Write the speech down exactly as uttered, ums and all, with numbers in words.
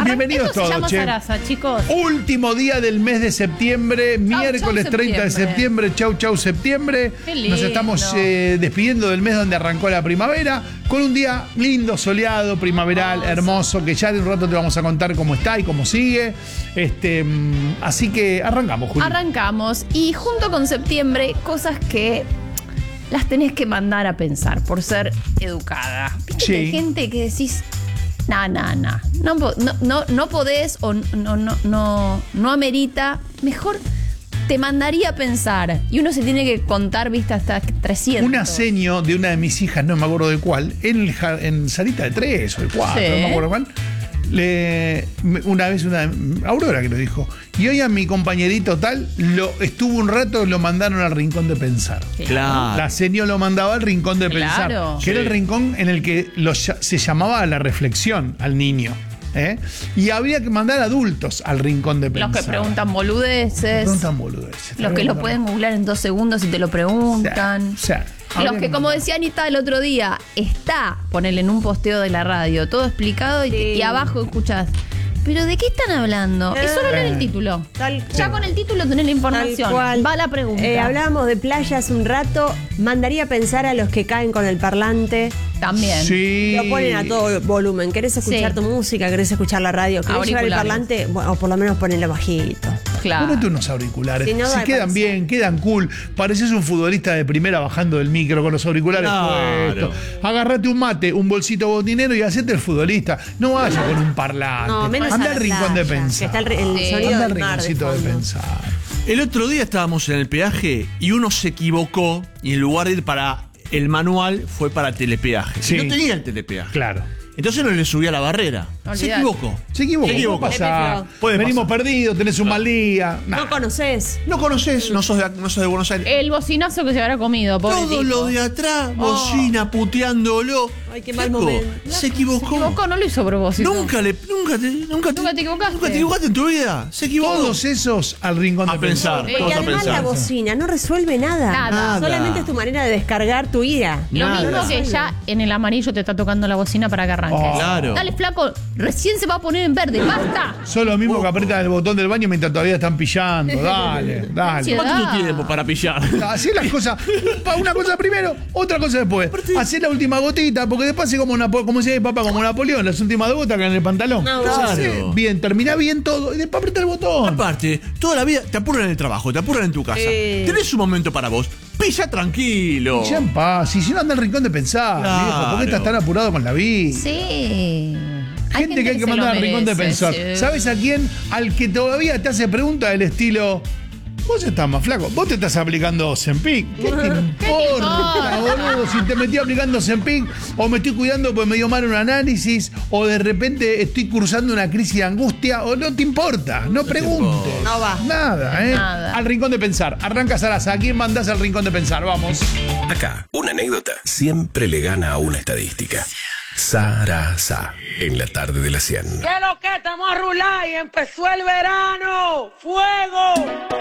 Bienvenidos Esto todos, se llama che. Sarasa, chicos. Último día del mes de septiembre, Chau, miércoles chau, treinta de septiembre. Chau, chau, septiembre. Qué lindo. Nos estamos eh, despidiendo del mes donde arrancó la primavera, con un día lindo, soleado, primaveral, hermoso, que ya de un rato te vamos a contar cómo está y cómo sigue. Este, mm, así que arrancamos, Juli. Arrancamos. Y junto con septiembre, cosas que las tenés que mandar a pensar por ser educada. Viste Sí. que hay gente que decís, no, no, no, no, po- no, no, no podés o no, no, no, no amerita. Mejor te mandaría a pensar. Y uno se tiene que contar, viste, hasta trescientos. Una seño de una de mis hijas, no me acuerdo de cuál, en, el, ja- en salita de tres o de cuatro, Sí. no me acuerdo cuál. Le, me- una vez una Aurora que lo dijo. Y hoy a mi compañerito tal lo estuvo un rato, lo mandaron al rincón de pensar. Claro. La seño lo mandaba al rincón de Claro. pensar, que Sí. era el rincón en el que lo ll- se llamaba a la reflexión al niño. ¿eh? Y había que mandar adultos al rincón de pensar. Los que preguntan boludeces. Preguntan boludeces. Los que lo pueden googlear en dos segundos y te lo preguntan. O sea, Los habría que, como mandar. decía Anita el otro día, está, ponele en un posteo de la radio, todo explicado y, Sí. y abajo escuchás. ¿Pero de qué están hablando? Es solo leer el título. Tal Ya Sí. con el título tenés la información. Tal cual. Va la pregunta. Eh, hablábamos de playa hace un rato. Mandaría a pensar a los que caen con el parlante. También. Sí. Lo ponen a todo volumen. ¿Querés escuchar Sí. tu música? ¿Querés escuchar la radio? ¿Querés llevar el Auriculares. parlante? Bueno, o por lo menos ponelo bajito. Claro. Ponete unos auriculares. Si no, si da quedan para bien, quedan cool. Pareces un futbolista de primera bajando del micro con los auriculares Claro. puestos. Agarrate un mate, un bolsito botinero y hacete el futbolista. No vayas con un parlante. No, menos Anda a la al rincón de playa, que pensar. está el, re- el Sí. sonido Anda al del mar de rinconcito de fondo. pensar. El otro día estábamos en el peaje y uno se equivocó y en lugar de ir para el manual fue para telepeaje. Sí. Y no tenía el telepeaje. Claro. Entonces no le subía la barrera. Se Olvidate. equivocó. Se equivocó. Se equivocó. Puede pasar. Puede Venimos pasar. perdidos, tenés un mal día. Nah. No conoces. No conoces, no sos de, no sos de Buenos Aires. El bocinazo que se habrá comido, pobre Todo tipo. lo de atrás, bocina, puteándolo. Ay, qué mal Flaco, momento. Se equivocó. Se equivocó, no lo hizo a propósito. Nunca le, nunca te, nunca te, Nunca te equivocaste. Nunca te equivocaste en tu vida. Se equivocó. Todos esos al rincón A de pensar. pensar. Eh, Todos Y a además pensar. la bocina no resuelve nada. Nada. Solamente es tu manera de descargar tu ira. Lo Nada. mismo que ya en el amarillo te está tocando la bocina para que arranques. Oh. Claro. Dale, flaco, recién se va a poner en verde, basta. Son los mismos que apretan el botón del baño mientras todavía están pillando. Dale, dale. Ansiedad. ¿Cuánto tiempo para pillar? Hacé las cosas, pa- una cosa primero, otra cosa después. Hacé la última gotita, porque después hace como, Napo- como decía mi papá, como Napoleón, las últimas dos gotas que en el pantalón. No, Entonces, claro. hacé bien, termina bien todo y después aprieta el botón. Aparte, toda la vida te apuran en el trabajo, te apuran en tu casa. Sí. Tenés un momento para vos. Pilla tranquilo. Ya en paz, y si no anda al rincón de pensar, Claro. viejo, ¿por qué estás tan apurado con la vida? Sí. Gente que hay que se lo mandar al rincón de merece, pensar. sí. ¿Sabes a quién? Al que todavía te hace preguntas del estilo. Vos estás más flaco, vos te estás aplicando Ozempic. ¿Qué te importa, boludo? Si te metí aplicando Ozempic, o me estoy cuidando porque me dio mal un análisis, o de repente estoy cursando una crisis de angustia, o no te importa, no preguntes. No va. Nada, ¿eh? Nada. Al rincón de pensar. Arranca Sarasa. ¿A quién mandás al rincón de pensar? Vamos. Acá, una anécdota siempre le gana a una estadística. Sarasa, en la tarde de la cien. ¿Qué lo que estamos a rular y empezó el verano? ¡Fuego!